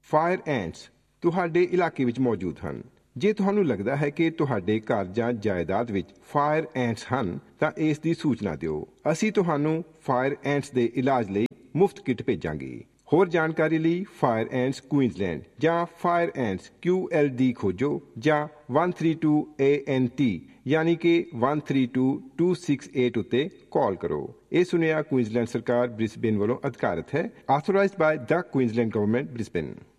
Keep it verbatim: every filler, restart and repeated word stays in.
Fire ਐਂਟਸ ਤੁਹਾਡੇ ਇਲਾਕੇ ਵਿੱਚ ਮੌਜੂਦ ਹਨ। ਜੇ ਤੁਹਾਨੂੰ ਲੱਗਦਾ ਹੈ ਕਿ ਤੁਹਾਡੇ ਘਰ ਜਾਂ ਜਾਇਦਾਦ ਵਿੱਚ ਫਾਇਰ ਐਂਟਸ ਹਨ ਤਾਂ ਇਸ ਦੀ ਸੂਚਨਾ ਦਿਓ। ਅਸੀਂ ਤੁਹਾਨੂੰ ਫਾਇਰ ਐਂਟਸ ਦੇ ਇਲਾਜ ਲਈ ਮੁਫਤ ਕਿੱਟ ਭੇਜਾਂਗੇ। ਹੋਰ ਜਾਣਕਾਰੀ ਲਈ ਫਾਇਰ ਐਂਟਸ ਕੁਈਨਜ਼ਲੈਂਡ ਜਾਂ ਫਾਇਰ ਐਂਟਸ ਕਿਊ ਐਲ ਡੀ ਖੋਜੋ ਜਾਂ ਇੱਕ ਤਿੰਨ ਦੋ ਏ ਐਨ ਟੀ ਯਾਨੀ ਕਿ ਇੱਕ ਤਿੰਨ ਦੋ ਦੋ ਛੇ ਅੱਠ ਉੱਤੇ ਕਾਲ ਕਰੋ। ਇਹ ਸੁਨੇਹਾ ਕੁਈਨਜ਼ਲੈਂਡ ਸਰਕਾਰ ਬ੍ਰਿਸਬੇਨ ਵੱਲੋਂ ਅਧਿਕਾਰਤ ਹੈ। ਆਥੋਰਾਈਜ਼ਡ ਬਾय ਦ ਕੁਈਨਜ਼ਲੈਂਡ ਗਵਰਨਮੈਂਟ ਬ੍ਰਿਸਬੇਨ।